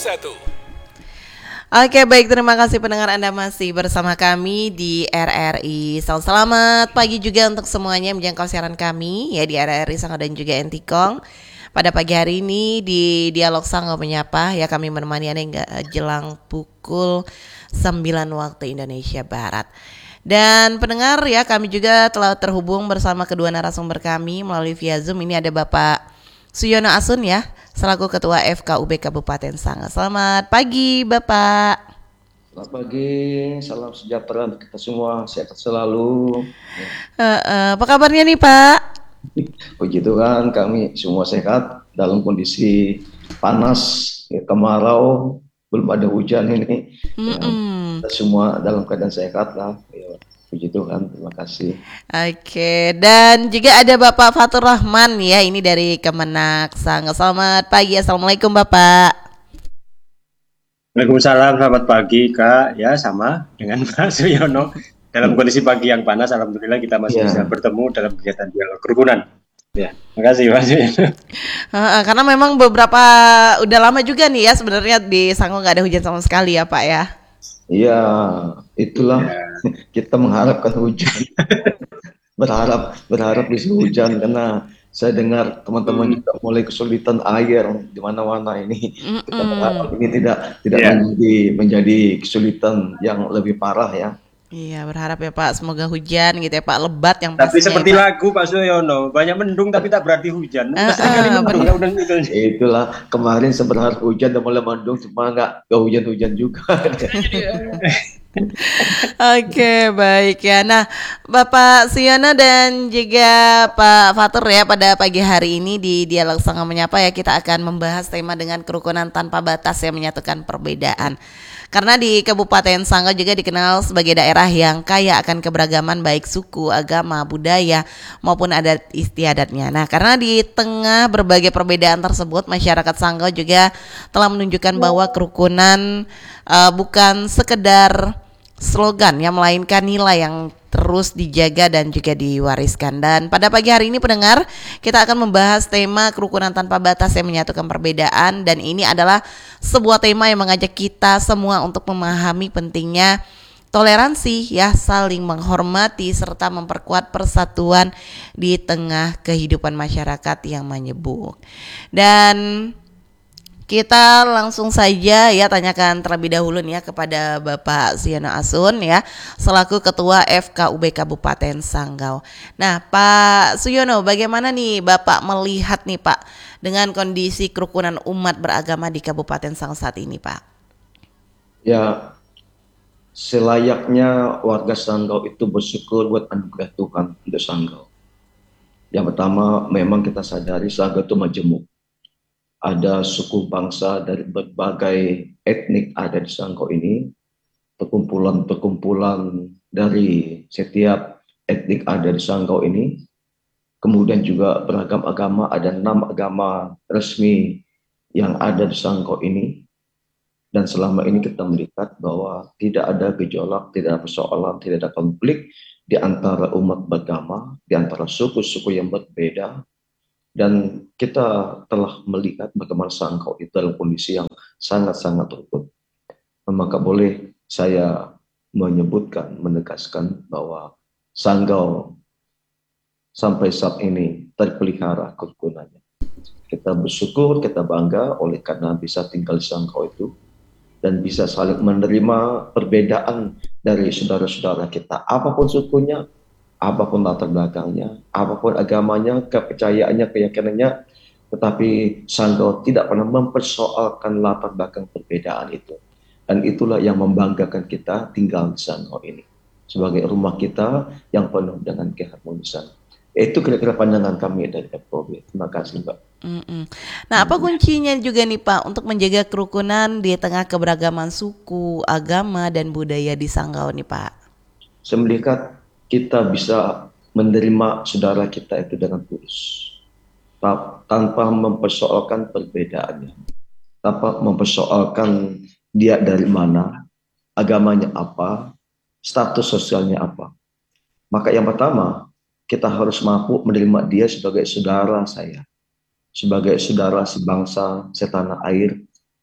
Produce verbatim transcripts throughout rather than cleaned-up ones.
satu. Oke, baik, terima kasih pendengar, Anda masih bersama kami di R R I. Selamat, selamat pagi juga untuk semuanya yang menjangkau siaran kami ya di R R I Sanggau dan juga Entikong. Pada pagi hari ini di Dialog Sanggau Menyapa ya, kami menemani Anda hingga jelang pukul sembilan waktu Indonesia Barat. Dan pendengar ya, kami juga telah terhubung bersama kedua narasumber kami melalui via Zoom. Ini ada Bapak Suyono Asun ya, selaku Ketua F K U B Kabupaten Sanggau. Selamat pagi Bapak. Selamat pagi, salam sejahtera untuk kita semua, sehat selalu. Uh, uh, apa kabarnya nih Pak? Puji Tuhan, kami semua sehat dalam kondisi panas, ya, kemarau, belum ada hujan ini. Ya, kita semua dalam keadaan sehat lah. Ya. Puji Tuhan, terima kasih. Oke, dan juga ada Bapak Fatur Rahman ya, ini dari Kemenak Sanggau. Selamat pagi, assalamualaikum Bapak. Waalaikumsalam, selamat pagi Kak. Ya, sama dengan Pak Suyono. Dalam kondisi pagi yang panas, alhamdulillah kita masih ya. bisa bertemu dalam kegiatan dialog kerukunan. Ya, terima kasih Pak Suyono. Uh, karena memang beberapa udah lama juga nih ya sebenarnya di Sanggau nggak ada hujan sama sekali ya Pak ya. Iya, itulah ya. Kita mengharapkan hujan. berharap berharap bisa hujan karena saya dengar teman-teman hmm. juga mulai kesulitan air di mana-mana ini. Mm-mm. Kita berharap ini tidak tidak yeah. menjadi menjadi kesulitan yang lebih parah ya. Iya, berharap ya Pak, semoga hujan gitu ya Pak, lebat yang pastinya. Tapi seperti ya, lagu Pak Suyono, banyak mendung tapi tak berarti hujan. Uh, uh, mendung, udah, udah, itulah kemarin saya berharap hujan dan mulai mendung, cuma nggak hujan-hujan juga. Oke, baik ya. Nah, Bapak Suyono dan juga Pak Fatur ya, pada pagi hari ini di Dialog Sanggau Menyapa ya, kita akan membahas tema dengan kerukunan tanpa batas yang menyatukan perbedaan. Karena di Kabupaten Sanggau juga dikenal sebagai daerah yang kaya akan keberagaman baik suku, agama, budaya maupun adat istiadatnya. Nah, karena di tengah berbagai perbedaan tersebut, masyarakat Sanggau juga telah menunjukkan bahwa kerukunan uh, bukan sekedar slogan yang melainkan nilai yang terus dijaga dan juga diwariskan. Dan pada pagi hari ini pendengar, kita akan membahas tema kerukunan tanpa batas yang menyatukan perbedaan, dan ini adalah sebuah tema yang mengajak kita semua untuk memahami pentingnya toleransi ya, saling menghormati serta memperkuat persatuan di tengah kehidupan masyarakat yang menyebuk. Dan kita langsung saja ya tanyakan terlebih dahulu nih ya kepada Bapak Suyono Asun ya, selaku Ketua F K U B Kabupaten Sanggau. Nah, Pak Suyono, bagaimana nih Bapak melihat nih Pak dengan kondisi kerukunan umat beragama di Kabupaten Sanggau saat ini, Pak? Ya, selayaknya warga Sanggau itu bersyukur buat anugerah Tuhan untuk Sanggau. Yang pertama, memang kita sadari Sanggau itu majemuk. Ada suku bangsa dari berbagai etnik ada di Sanggau ini, perkumpulan-perkumpulan dari setiap etnik ada di Sanggau ini. Kemudian juga beragam agama, ada enam agama resmi yang ada di Sanggau ini. Dan selama ini kita melihat bahwa tidak ada gejolak, tidak ada persoalan, tidak ada konflik di antara umat beragama, di antara suku-suku yang berbeda. Dan kita telah melihat bagaimana Sanggau itu dalam kondisi yang sangat-sangat rukun. Maka boleh saya menyebutkan, menegaskan bahwa Sanggau sampai saat ini terpelihara kerukunannya. Kita bersyukur, kita bangga oleh karena bisa tinggal di Sanggau itu dan bisa saling menerima perbedaan dari saudara-saudara kita, apapun sukunya, apapun latar belakangnya, apapun agamanya, kepercayaannya, keyakinannya, tetapi Sanggau tidak pernah mempersoalkan latar belakang perbedaan itu. Dan itulah yang membanggakan kita tinggal di Sanggau ini, sebagai rumah kita yang penuh dengan keharmonisan. Itu kira-kira pandangan kami dari F K U B. Terima kasih, Mbak. Mm-mm. Nah, apa kuncinya juga nih Pak untuk menjaga kerukunan di tengah keberagaman suku, agama, dan budaya di Sanggau nih Pak? Saya melihat kita bisa menerima saudara kita itu dengan tulus, tanpa mempersoalkan perbedaannya, tanpa mempersoalkan dia dari mana, agamanya apa, status sosialnya apa. Maka yang pertama, kita harus mampu menerima dia sebagai saudara saya, sebagai saudara sebangsa, setanah air,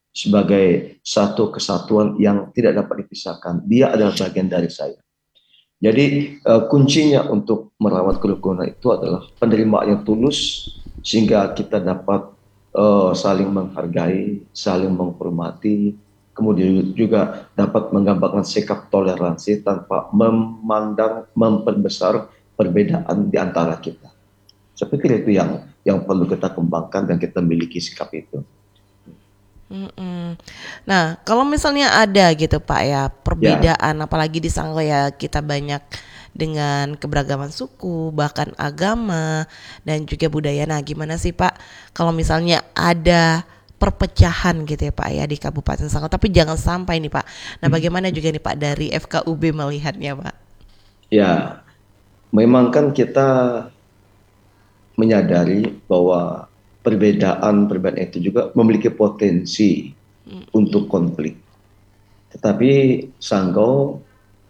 sebagai satu kesatuan yang tidak dapat dipisahkan. Dia adalah bagian dari saya. Jadi uh, kuncinya untuk merawat kerukunan itu adalah penerimaan yang tulus sehingga kita dapat uh, saling menghargai, saling menghormati, kemudian juga dapat menggambarkan sikap toleransi tanpa memandang memperbesar perbedaan di antara kita. Seperti itu yang yang perlu kita kembangkan dan kita miliki sikap itu. Mm-mm. Nah, kalau misalnya ada gitu Pak ya perbedaan, apalagi di Sanggo ya kita banyak dengan keberagaman suku, bahkan agama dan juga budaya. Nah, gimana sih Pak kalau misalnya ada perpecahan gitu ya Pak ya di Kabupaten Sanggo, tapi jangan sampai nih Pak. Nah, bagaimana juga nih Pak dari F K U B melihatnya Pak? Ya, memang kan kita menyadari bahwa perbedaan-perbedaan itu juga memiliki potensi hmm. untuk konflik. Tetapi Sanggo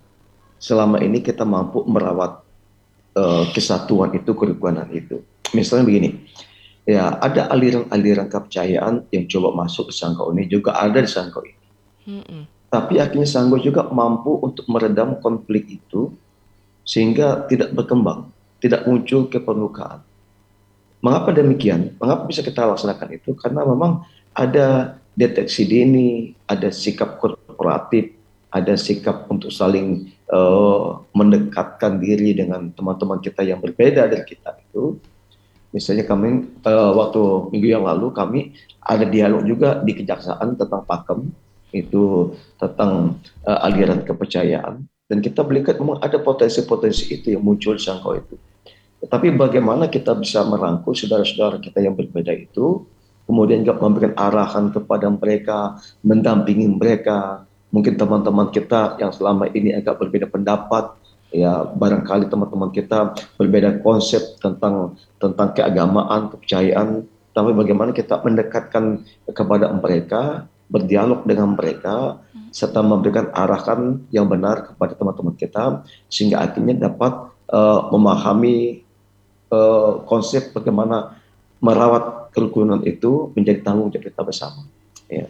selama ini kita mampu merawat uh, kesatuan itu, kerukunan itu. Misalnya begini, ya ada aliran-aliran kepercayaan yang coba masuk ke Sanggo ini, juga ada di Sanggo ini. Hmm. Tapi akhirnya Sanggo juga mampu untuk meredam konflik itu sehingga tidak berkembang, tidak muncul ke permukaan. Mengapa demikian? Mengapa bisa kita laksanakan itu? Karena memang ada deteksi dini, ada sikap korporatif, ada sikap untuk saling uh, mendekatkan diri dengan teman-teman kita yang berbeda dari kita itu. Misalnya kami uh, waktu minggu yang lalu kami ada dialog juga di Kejaksaan tentang pakem, itu tentang uh, aliran kepercayaan, dan kita melihat memang ada potensi-potensi itu yang muncul di Sanggo itu. Tetapi bagaimana kita bisa merangkul saudara-saudara kita yang berbeda itu, kemudian juga memberikan arahan kepada mereka, mendampingi mereka. Mungkin teman-teman kita yang selama ini agak berbeda pendapat, ya barangkali teman-teman kita berbeda konsep tentang tentang keagamaan, kepercayaan. Tapi bagaimana kita mendekatkan kepada mereka, berdialog dengan mereka, serta memberikan arahan yang benar kepada teman-teman kita, sehingga akhirnya dapat uh, memahami Uh, konsep bagaimana merawat kerukunan itu menjadi tanggung jawab kita bersama. Ya.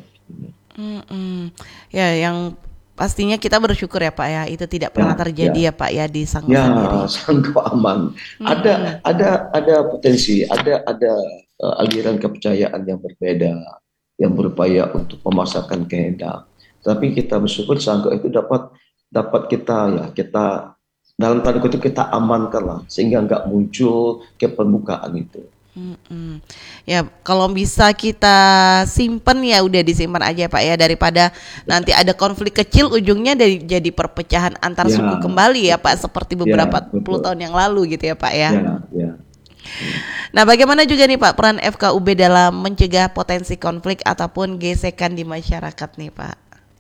Mm-mm. Ya, yang pastinya kita bersyukur ya Pak ya, itu tidak pernah ya, terjadi ya. ya Pak ya di Sanggo ya, sendiri. Ya, Sanggo aman. Mm-hmm. Ada ada ada potensi, ada ada uh, aliran kepercayaan yang berbeda yang berupaya untuk memasarkan kehendak. Tapi kita bersyukur Sanggo itu dapat dapat kita ya kita dalam tanda kutip kita amankan lah sehingga nggak muncul ke permukaan itu. Hmm, ya kalau bisa kita simpen ya udah disimpan aja Pak ya, daripada nanti ada konflik kecil ujungnya dari jadi perpecahan antar ya, suku kembali ya Pak, seperti beberapa ya, puluh tahun yang lalu gitu ya Pak ya. Ya, ya. Nah bagaimana juga nih Pak peran F K U B dalam mencegah potensi konflik ataupun gesekan di masyarakat nih Pak?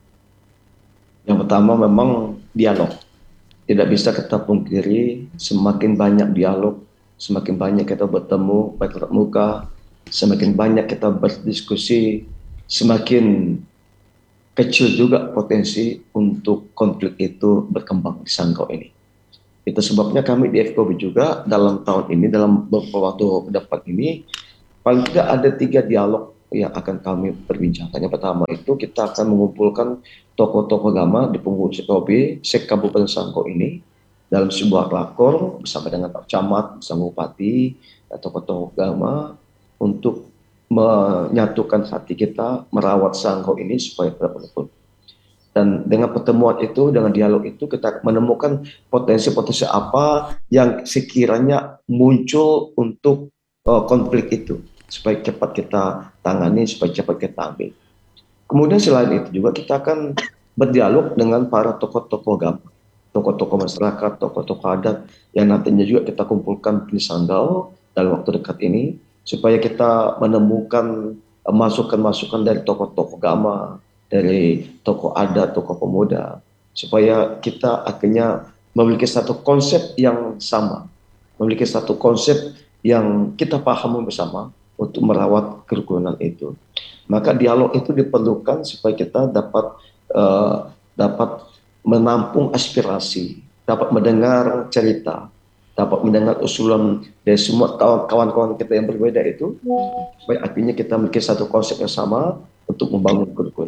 Yang pertama memang dialog. Tidak bisa kita pungkiri, semakin banyak dialog, semakin banyak kita bertemu baik tatap muka, semakin banyak kita berdiskusi, semakin kecil juga potensi untuk konflik itu berkembang di Sanggo ini. Itu sebabnya kami di F K U B juga dalam tahun ini, dalam beberapa waktu ke depan ini, paling tidak ada tiga dialog yang akan kami perbincangkan. Yang pertama itu kita akan mengumpulkan tokoh-tokoh agama di pengurus F K U B se-Kabupaten Sanggo ini dalam sebuah rakor bersama dengan Pak Camat, bersama Bupati, tokoh-tokoh agama untuk menyatukan hati kita merawat Sanggo ini supaya tidak menumpuk. Dan dengan pertemuan itu, dengan dialog itu kita menemukan potensi-potensi apa yang sekiranya muncul untuk uh, konflik itu, supaya cepat kita tangani, supaya cepat kita ambil. Kemudian selain itu juga kita akan berdialog dengan para tokoh-tokoh agama, tokoh-tokoh masyarakat, tokoh-tokoh adat yang nantinya juga kita kumpulkan di Sanggo dalam waktu dekat ini, supaya kita menemukan masukan-masukan dari tokoh-tokoh agama, dari tokoh adat, tokoh pemuda, supaya kita akhirnya memiliki satu konsep yang sama, memiliki satu konsep yang kita paham bersama untuk merawat kerukunan itu. Maka dialog itu diperlukan supaya kita dapat uh, dapat menampung aspirasi, dapat mendengar cerita, dapat mendengar usulan dari semua kawan-kawan kita yang berbeda itu, supaya akhirnya kita memiliki satu konsep yang sama untuk membangun kerukunan.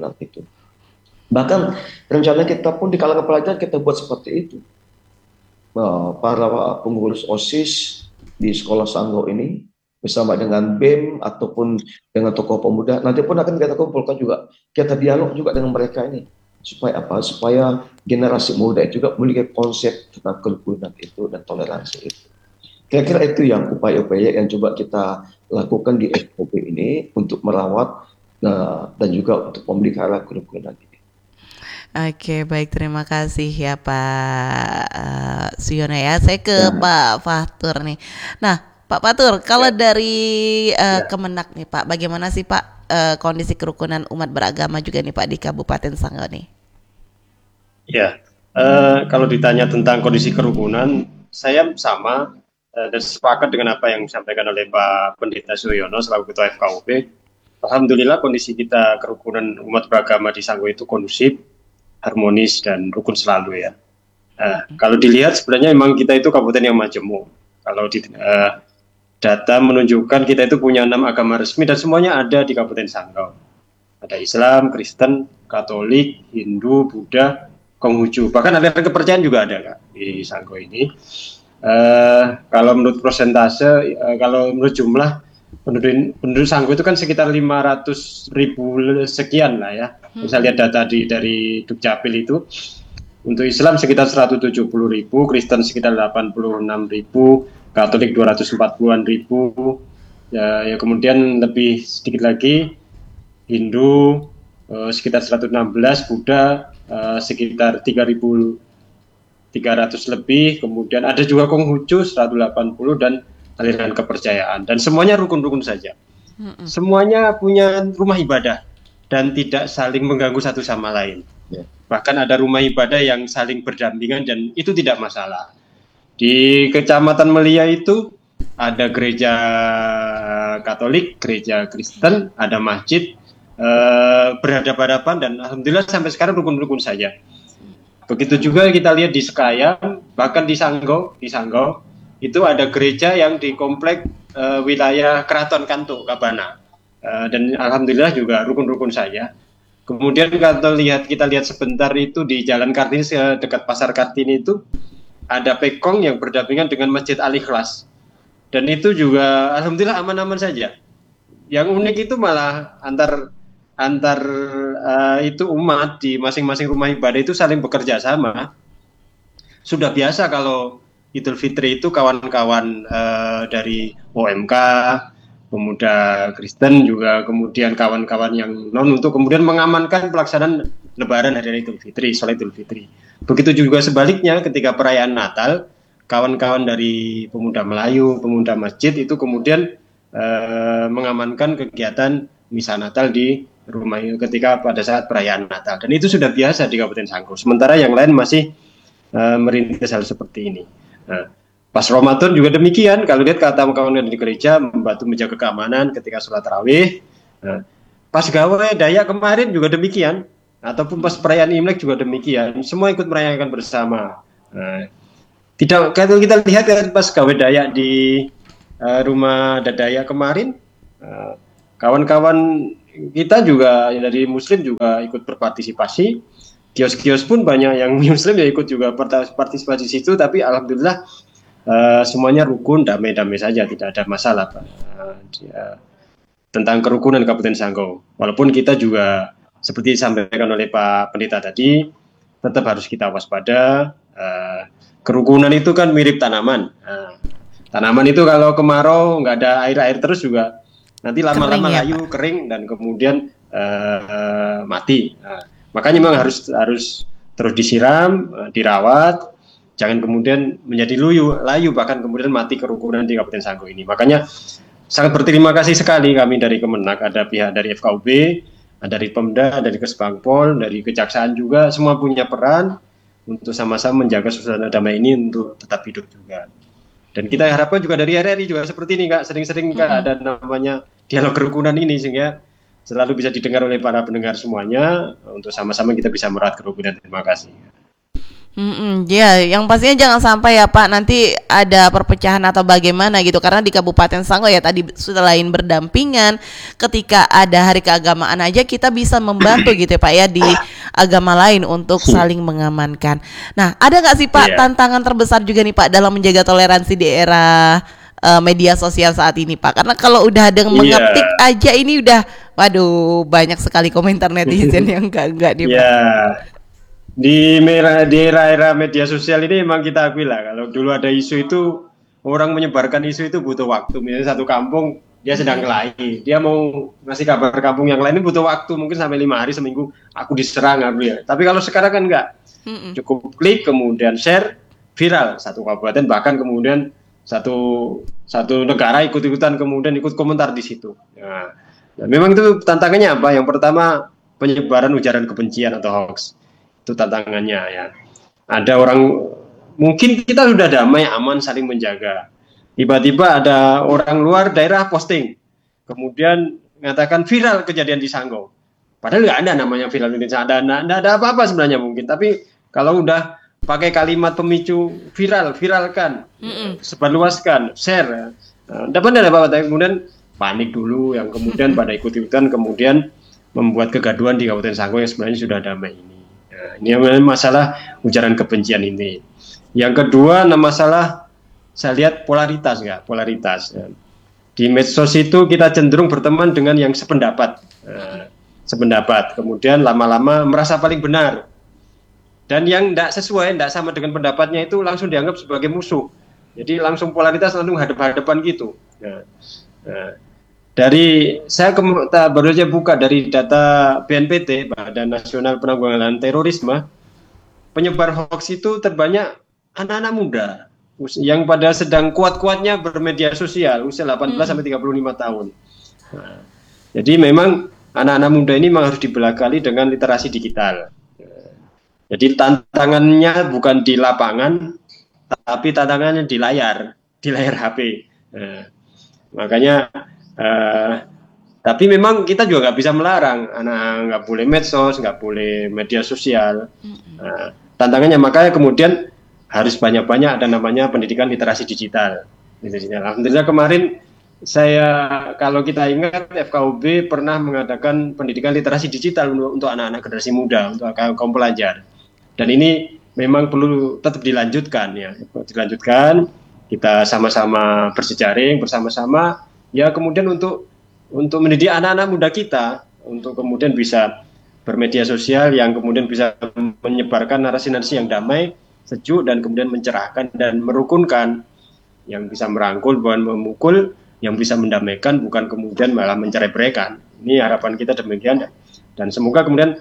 kerukunan itu. Bahkan rencana kita pun di kalangan pelajar kita buat seperti itu. Nah, para pengurus OSIS di sekolah Sanggau ini bersama dengan B E M ataupun dengan tokoh pemuda nanti pun akan kita kumpulkan juga, kita dialog juga dengan mereka ini supaya apa? Supaya generasi muda juga memiliki konsep tentang kerukunan itu dan toleransi itu. Kira-kira itu yang upaya-upaya yang coba kita lakukan di F O B ini untuk merawat nah, dan juga untuk memelihara kerukunan ini. Oke, baik, terima kasih ya Pak uh, Suyono ya. Saya ke ya. Pak Fatur nih. Nah, Pak Fatur, kalau ya. dari uh, ya. Kemenak nih Pak, bagaimana sih Pak uh, kondisi kerukunan umat beragama juga nih Pak di Kabupaten Sanggau nih? Ya, uh, kalau ditanya tentang kondisi kerukunan, saya sama uh, dan sepakat dengan apa yang disampaikan oleh Pak Pendeta Suyono selaku Ketua F K U B. Alhamdulillah kondisi kita kerukunan umat beragama di Sanggau itu kondusif, harmonis dan rukun selalu ya. Nah, kalau dilihat sebenarnya memang kita itu kabupaten yang majemuk. Kalau di, uh, data menunjukkan kita itu punya enam agama resmi dan semuanya ada di Kabupaten Sanggau. Ada Islam, Kristen, Katolik, Hindu, Buddha, Konghucu. Bahkan aliran kepercayaan juga ada Kak, di Sanggau ini. Uh, kalau menurut persentase, uh, kalau menurut jumlah penduduk penduduk Sanggau itu kan sekitar lima ratus ribu sekian lah ya. Bisa lihat data di, dari Dukcapil itu. Untuk Islam sekitar seratus tujuh puluh ribu, Kristen sekitar delapan puluh enam ribu, Katolik dua ratus empat puluhan ribu, ya, ya kemudian lebih sedikit lagi Hindu eh, sekitar seratus enam belas, Buddha eh, sekitar tiga ribu tiga ratus lebih, kemudian ada juga Konghucu seratus delapan puluh dan aliran kepercayaan, dan semuanya rukun-rukun saja. Mm-mm. Semuanya punya rumah ibadah dan tidak saling mengganggu satu sama lain. Yeah. Bahkan ada rumah ibadah yang saling berdampingan dan itu tidak masalah. Di Kecamatan Melia itu ada gereja Katolik, gereja Kristen, ada masjid eh, berhadapan-hadapan dan alhamdulillah sampai sekarang rukun-rukun saja. Begitu juga kita lihat di Sekayang, bahkan di Sanggau, di Sanggau itu ada gereja yang di komplek uh, wilayah Keraton Kantuk Kabana, uh, dan alhamdulillah juga rukun-rukun saja. Kemudian kalau lihat kita lihat sebentar itu di Jalan Kartini dekat Pasar Kartini itu ada Pekong yang berdampingan dengan Masjid Al-Ikhlas, dan itu juga alhamdulillah aman-aman saja. Yang unik itu malah antar antar uh, itu umat di masing-masing rumah ibadah itu saling bekerja sama. Sudah biasa kalau Idul Fitri itu kawan-kawan uh, dari O M K, pemuda Kristen juga, kemudian kawan-kawan yang non untuk kemudian mengamankan pelaksanaan Lebaran hari Idul Fitri, sholat Idul Fitri. Begitu juga sebaliknya ketika perayaan Natal, kawan-kawan dari pemuda Melayu, pemuda masjid itu kemudian uh, mengamankan kegiatan misa Natal di rumah ketika pada saat perayaan Natal. Dan itu sudah biasa di Kabupaten Sanggau. Sementara yang lain masih uh, merintis hal seperti ini. Nah, pas Ramadan juga demikian. Kalau lihat kata kawan-kawan di gereja membantu menjaga keamanan ketika sholat tarawih. Nah, pas gawe Dayak kemarin juga demikian, ataupun pas perayaan Imlek juga demikian. Semua ikut merayakan bersama. Nah, tidak kalau kita lihat kan pas gawe Dayak di uh, rumah Dayak kemarin, uh, kawan-kawan kita juga dari Muslim juga ikut berpartisipasi. Kios-kios pun banyak yang Muslim ya ikut juga partisipasi di situ, tapi alhamdulillah uh, semuanya rukun, damai-damai saja, tidak ada masalah Pak. Uh, dia, tentang kerukunan Kabupaten Sanggau. Walaupun kita juga seperti disampaikan oleh Pak Pendeta tadi, tetap harus kita waspada. Uh, kerukunan itu kan mirip tanaman. Uh, tanaman itu kalau kemarau nggak ada air-air terus juga nanti lama-lama kering, layu, ya, kering dan kemudian uh, uh, mati. Uh, Makanya memang harus harus terus disiram, dirawat, jangan kemudian menjadi luyu, layu bahkan kemudian mati kerukunan di Kabupaten Sanggau ini. Makanya sangat berterima kasih sekali kami dari Kemenak, ada pihak dari F K U B, ada dari Pemda, dari Kesbangpol, dari Kejaksaan juga, semua punya peran untuk sama-sama menjaga suasana damai ini untuk tetap hidup juga. Dan kita harapkan juga dari R R I juga seperti ini Kak, sering-sering Kak ada namanya dialog kerukunan ini sehingga selalu bisa didengar oleh para pendengar semuanya untuk sama-sama kita bisa merawat kerukunan. Terima kasih. Mm-mm, ya, yang pastinya jangan sampai ya Pak nanti ada perpecahan atau bagaimana gitu karena di Kabupaten Sanggau ya tadi selain berdampingan ketika ada hari keagamaan aja kita bisa membantu gitu ya Pak ya di agama lain untuk saling mengamankan. Nah, ada nggak sih Pak Iya. tantangan terbesar juga nih Pak dalam menjaga toleransi di era eh, media sosial saat ini Pak? Karena kalau udah ada yang Iya. mengetik aja ini udah, waduh banyak sekali komentar netizen yang enggak-enggak nih Pak. Ya, di mera- di era-era media sosial ini memang kita akui lah, kalau dulu ada isu itu, orang menyebarkan isu itu butuh waktu. Misalnya satu kampung, dia sedang kelahi, dia mau ngasih kabar kampung yang lain ini butuh waktu, mungkin sampai lima hari, seminggu, aku diserang, aku ya. Tapi kalau sekarang kan enggak, Mm-mm. cukup klik, kemudian share, viral, satu kabupaten, bahkan kemudian satu satu negara ikut-ikutan, kemudian ikut komentar di situ. Nah, nah, memang itu tantangannya apa? Yang pertama, penyebaran ujaran kebencian atau hoax. Itu tantangannya ya. Ada orang, mungkin kita sudah damai, aman, saling menjaga. Tiba-tiba ada orang luar daerah posting, kemudian mengatakan viral kejadian di Sanggau. Padahal nggak ada namanya viral di Sanggau, ada, ada apa-apa sebenarnya mungkin. Tapi kalau udah pakai kalimat pemicu viral, viralkan, Mm-mm. sebarluaskan, share, dapat ada apa-apa. Kemudian panik dulu, yang kemudian pada ikut-ikutan, kemudian membuat kegaduhan di Kabupaten Sanggau yang sebenarnya sudah damai ini. Nah, ini yang masalah ujaran kebencian ini. Yang kedua, nah masalah saya lihat polaritas nggak, polaritas. Ya. Di medsos itu kita cenderung berteman dengan yang sependapat, nah, sependapat. Kemudian lama-lama merasa paling benar. Dan yang tidak sesuai, tidak sama dengan pendapatnya itu langsung dianggap sebagai musuh. Jadi langsung polaritas, langsung hadap-hadapan gitu. Nah, nah. Dari saya kem- ta- baru saja buka dari data B N P T, Badan Nasional Penanggulangan Terorisme, penyebar hoax itu terbanyak anak-anak muda us- yang pada sedang kuat-kuatnya bermedia sosial, usia delapan belas sampai tiga puluh lima tahun. Nah, jadi memang anak-anak muda ini memang harus dibekali dengan literasi digital. Jadi tantangannya bukan di lapangan, tapi tantangannya di layar, di layar H P. Nah, makanya Uh, tapi memang kita juga nggak bisa melarang anak nggak boleh medsos, nggak boleh media sosial. Uh, tantangannya makanya kemudian harus banyak-banyak ada namanya pendidikan literasi digital. Alhamdulillah kemarin saya kalau kita ingat F K U B pernah mengadakan pendidikan literasi digital untuk, untuk anak-anak generasi muda, untuk kaum pelajar. Dan ini memang perlu tetap dilanjutkan ya, dilanjutkan. Kita sama-sama berjejaring bersama-sama. Ya kemudian untuk untuk mendidik anak-anak muda kita untuk kemudian bisa bermedia sosial yang kemudian bisa menyebarkan narasi-narasi yang damai, sejuk dan kemudian mencerahkan dan merukunkan, yang bisa merangkul bukan memukul, yang bisa mendamaikan bukan kemudian malah mencerai-beraikan. Ini harapan kita demikian dan semoga kemudian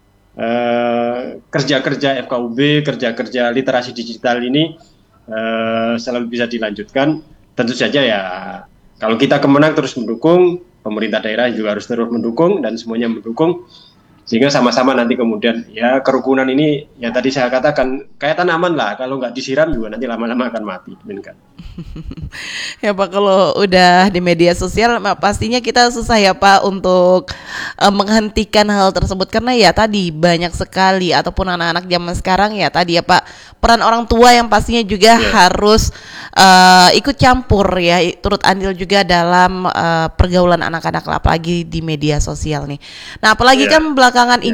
eh, kerja-kerja F K U B, kerja-kerja literasi digital ini eh, selalu bisa dilanjutkan. Tentu saja ya kalau kita kemenang terus mendukung, pemerintah daerah juga harus terus mendukung dan semuanya mendukung sehingga sama-sama nanti kemudian ya kerukunan ini yang tadi saya katakan kayak tanaman lah, kalau nggak disiram juga nanti lama-lama akan mati. Kan? Ya Pak, kalau udah di media sosial pastinya kita susah ya Pak untuk uh, menghentikan hal tersebut karena ya tadi banyak sekali ataupun anak-anak zaman sekarang ya tadi ya Pak, peran orang tua yang pastinya juga yeah. harus uh, ikut campur ya, turut andil juga dalam uh, pergaulan anak-anak apalagi di media sosial nih. Nah apalagi yeah. kan belakangan ini